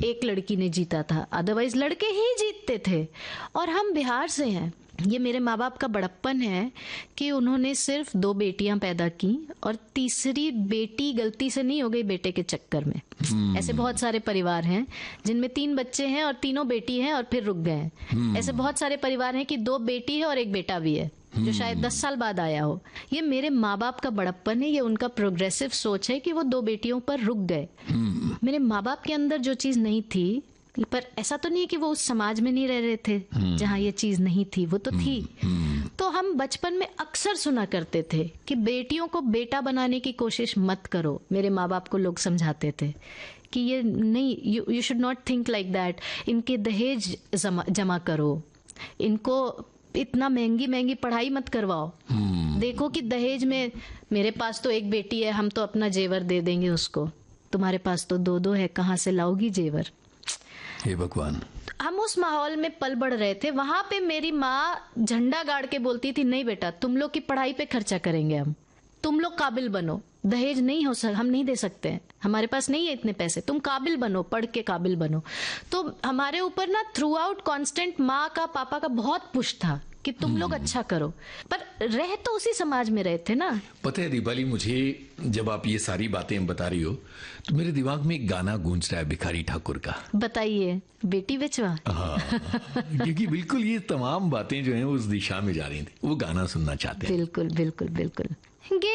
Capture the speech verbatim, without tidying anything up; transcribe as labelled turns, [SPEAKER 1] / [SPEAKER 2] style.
[SPEAKER 1] एक लड़की ने जीता था, अदरवाइज लड़के ही जीतते थे। और हम बिहार से हैं। ये मेरे माँ बाप का बड़प्पन है कि उन्होंने सिर्फ दो बेटियां पैदा की और तीसरी बेटी गलती से नहीं हो गई बेटे के चक्कर में। hmm. ऐसे बहुत सारे परिवार हैं जिनमें तीन बच्चे हैं और तीनों बेटी हैं और फिर रुक गए हैं। hmm. ऐसे बहुत सारे परिवार हैं कि दो बेटी है और एक बेटा भी है, जो शायद दस साल बाद आया हो। ये मेरे माँ बाप का बड़प्पन है, ये उनका प्रोग्रेसिव सोच है कि वो दो बेटियों पर रुक गए। hmm. मेरे माँ बाप के अंदर जो चीज नहीं थी, पर ऐसा तो नहीं है कि वो उस समाज में नहीं रह रहे थे hmm. जहाँ ये चीज नहीं थी, वो तो hmm. थी। hmm. तो हम बचपन में अक्सर सुना करते थे कि बेटियों को बेटा बनाने की कोशिश मत करो। मेरे माँ बाप को लोग समझाते थे कि ये नहीं, you you should not think like that. इनके दहेज जमा, जमा करो, इनको इतना महंगी महंगी पढ़ाई मत करवाओ। hmm. देखो कि दहेज में, मेरे पास तो एक बेटी है, हम तो अपना जेवर दे देंगे उसको, तुम्हारे पास तो दो दो है, कहाँ से लाओगी जेवर।
[SPEAKER 2] हे भगवान।
[SPEAKER 1] हम उस माहौल में पल बढ़ रहे थे। वहां पे मेरी माँ झंडा गाड़ के बोलती थी, नहीं बेटा, तुम लोग की पढ़ाई पे खर्चा करेंगे हम, तुम लोग काबिल बनो, दहेज नहीं हो सक हम नहीं दे सकते हैं, हमारे पास नहीं है इतने पैसे, तुम काबिल बनो, पढ़ के काबिल बनो। तो हमारे ऊपर ना थ्रू आउट कॉन्स्टेंट माँ का, पापा का बहुत पुश था कि तुम लोग अच्छा करो, पर रह तो उसी समाज में रहे थे ना।
[SPEAKER 2] पता है दीपाली, मुझे जब आप ये सारी बातें बता रही हो तो मेरे दिमाग में एक गाना गूंज रहा है भिखारी ठाकुर का। बताइए।
[SPEAKER 1] बेटी बेचवा।
[SPEAKER 2] हाँ, क्योंकि बिल्कुल ये तमाम बातें जो हैं उस दिशा में जा रही थी, वो गाना सुनना चाहते हैं।
[SPEAKER 1] बिल्कुल बिल्कुल बिल्कुल।